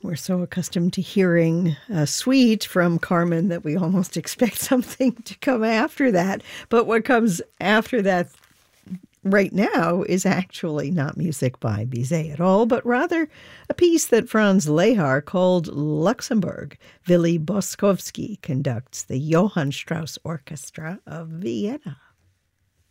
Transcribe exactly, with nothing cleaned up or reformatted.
We're so accustomed to hearing a suite from Carmen that we almost expect something to come after that. But what comes after that right now is actually not music by Bizet at all, but rather a piece that Franz Lehár called Luxembourg. Willy Boskovsky conducts the Johann Strauss Orchestra of Vienna.